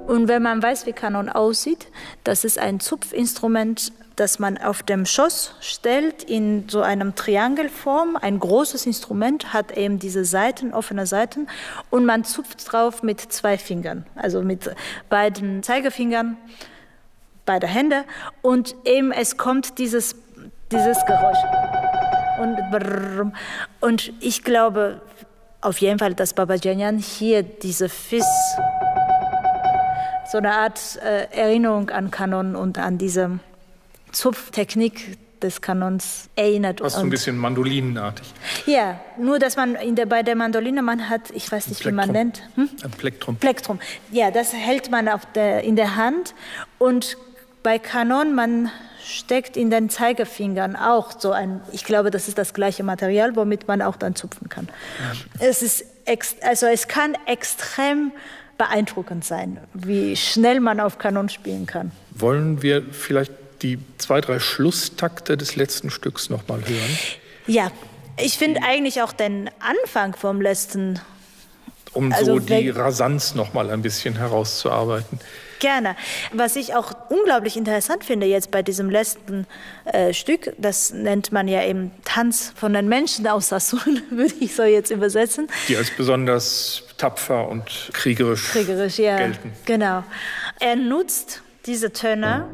Und wenn man weiß, wie Kanon aussieht, das ist ein Zupfinstrument, das man auf dem Schoß stellt in so einem Triangelform. Ein großes Instrument hat eben diese Saiten, offene Saiten, und man zupft drauf mit 2 Fingern, also mit beiden Zeigefingern, beide Hände, und eben es kommt dieses Geräusch. Und ich glaube auf jeden Fall, dass Babajanyan hier diese Fis, so eine Art Erinnerung an Kanon und an diese Zupftechnik des Kanons erinnert. Fast so ein bisschen mandolinenartig. Ja, nur dass man bei der Mandoline, man hat, ich weiß nicht, wie man nennt. Ein Plektrum. Plektrum. Ja, das hält man in der Hand. Und bei Kanon, man steckt in den Zeigefingern auch so ich glaube, das ist das gleiche Material, womit man auch dann zupfen kann. Ja. Es kann extrem beeindruckend sein, wie schnell man auf Kanon spielen kann. Wollen wir vielleicht die 2, 3 Schlusstakte des letzten Stücks noch mal hören? Ja, ich finde eigentlich auch den Anfang vom letzten... So die Rasanz noch mal ein bisschen herauszuarbeiten. Gerne. Was ich auch unglaublich interessant finde jetzt bei diesem letzten Stück, das nennt man ja eben Tanz von den Menschen aus Sassoon, würde ich so jetzt übersetzen. Die als besonders tapfer und kriegerisch ja, gelten. Genau. Er nutzt diese Töne.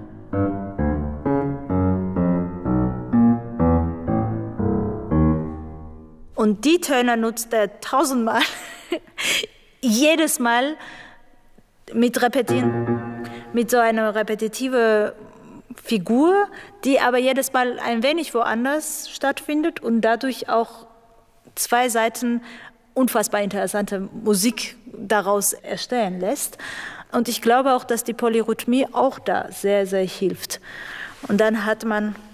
Und die Töne nutzt er 1000-mal. Jedes Mal mit Repetieren, mit so einer repetitive Figur, die aber jedes Mal ein wenig woanders stattfindet und dadurch auch 2 Seiten unfassbar interessante Musik daraus erstellen lässt. Und ich glaube auch, dass die Polyrhythmie auch da sehr, sehr hilft. Und dann hat man